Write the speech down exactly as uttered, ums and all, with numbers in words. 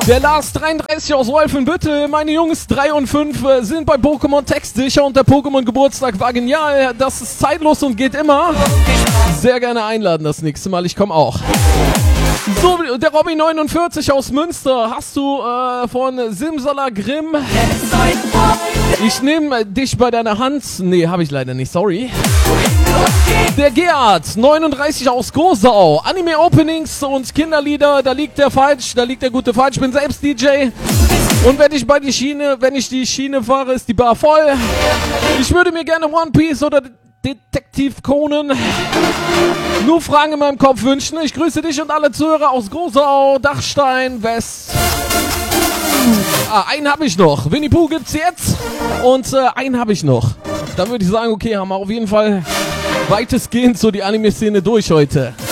Der Lars dreiunddreißig aus Wolfenbüttel. Meine Jungs drei und fünf äh, sind bei Pokémon textsicher und der Pokémon Geburtstag war genial. Das ist zeitlos und geht immer. Sehr gerne einladen das nächste Mal, ich komme auch. So, der Robby neunundvierzig aus Münster. Hast du äh, von Simsala Grimm? Ich nehme dich bei deiner Hand. Nee, habe ich leider nicht, sorry. Der Gerhard, neununddreißig aus Großau. Anime-Openings und Kinderlieder, da liegt der falsch, da liegt der gute falsch. Ich bin selbst D J. Und wenn ich bei die Schiene, wenn ich die Schiene fahre, ist die Bar voll. Ich würde mir gerne One Piece oder Detektiv Conan nur Fragen in meinem Kopf wünschen. Ich grüße dich und alle Zuhörer aus Großau, Dachstein, West. Ah, einen habe ich noch. Winnie Pooh gibt's jetzt. Und äh, einen habe ich noch. Dann würde ich sagen, okay, haben wir auf jeden Fall weitestgehend so die Anime-Szene durch heute.